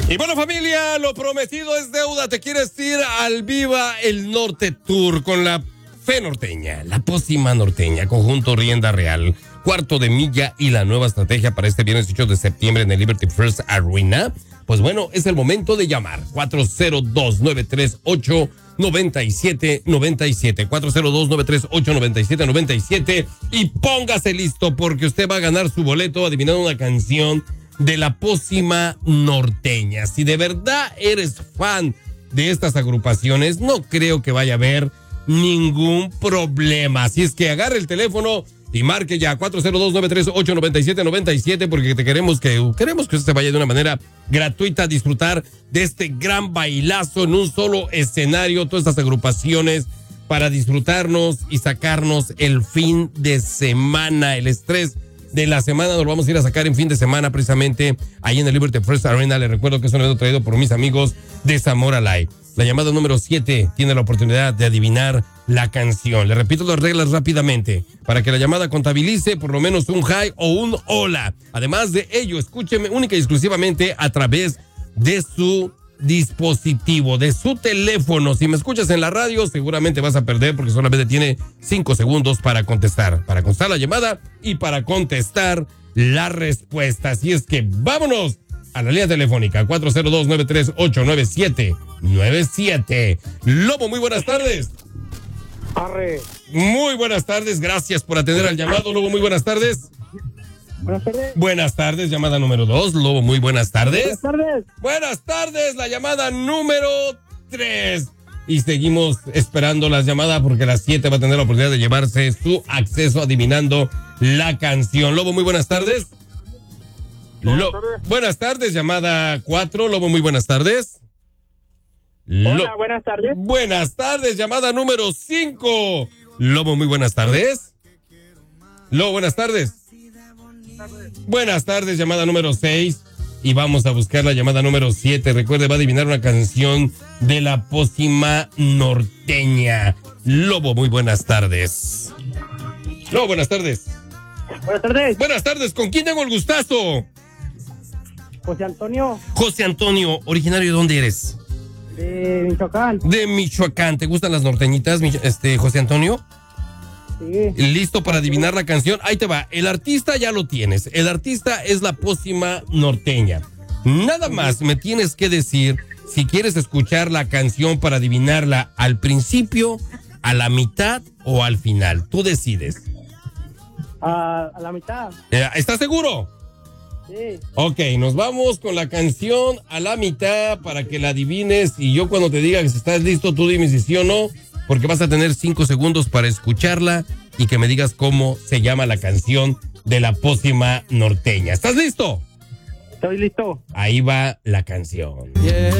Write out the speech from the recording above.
Y bueno, familia, lo prometido es deuda. Te quieres ir al Viva el Norte Tour con la Fe Norteña, la Pócima Norteña, conjunto Rienda Real, cuarto de milla y la nueva estrategia para este viernes 8 de septiembre en el Liberty First Arena. Pues bueno, es el momento de llamar. 402-938-9797. 402-938-9797. Y póngase listo porque usted va a ganar su boleto adivinando una canción de la Pócima Norteña. Si de verdad eres fan de estas agrupaciones, no creo que vaya a haber ningún problema. Así es que agarre el teléfono y marque ya 402-938-9797 porque queremos que usted se vaya de una manera gratuita a disfrutar de este gran bailazo en un solo escenario. Todas estas agrupaciones para disfrutarnos y sacarnos el fin de semana, el estrés de la semana nos lo vamos a ir a sacar en fin de semana precisamente ahí en el Liberty First Arena. Les recuerdo que es un evento traído por mis amigos de Zamora Live. La llamada número 7 tiene la oportunidad de adivinar la canción. Le repito las reglas rápidamente para que la llamada contabilice por lo menos un hi o un hola. Además de ello, escúcheme única y exclusivamente a través de su dispositivo, de su teléfono. Si me escuchas en la radio, seguramente vas a perder porque solamente tiene 5 segundos para contestar la llamada y para contestar la respuesta. Así es que vámonos a la línea telefónica 402-938-9797. Lobo, muy buenas tardes. Arre. Muy buenas tardes, gracias por atender al llamado, Lobo, muy buenas tardes. Buenas tardes. Buenas tardes, llamada número 2, Lobo, muy buenas tardes. Buenas tardes. Buenas tardes, la llamada número 3. Y seguimos esperando las llamadas porque a las 7 va a tener la oportunidad de llevarse su acceso adivinando la canción. Lobo, muy buenas tardes. Buenas tardes, llamada 4, Lobo, muy buenas tardes. Hola, buenas tardes. Buenas tardes, llamada número 5. Lobo, muy buenas tardes. Lobo, buenas tardes. Buenas tardes, llamada número 6. Y vamos a buscar la llamada número 7. Recuerde, va a adivinar una canción de la Pócima Norteña. Lobo, muy buenas tardes. Lobo, buenas tardes. Buenas tardes. Buenas tardes, ¿con quién tengo el gustazo? José Antonio. José Antonio, ¿originario de dónde eres? De Michoacán. De Michoacán. ¿Te gustan las norteñitas, José Antonio? Sí. ¿Listo para adivinar la canción? Ahí te va. El artista ya lo tienes. El artista es la Pócima Norteña. Nada más me tienes que decir si quieres escuchar la canción para adivinarla al principio, a la mitad o al final. Tú decides. A la mitad. ¿Estás seguro? Sí. Ok, nos vamos con la canción a la mitad para que la adivines y yo cuando te diga que si estás listo, tú dime si sí o no, porque vas a tener 5 segundos para escucharla y que me digas cómo se llama la canción de la Pócima Norteña. ¿Estás listo? Estoy listo. Ahí va la canción.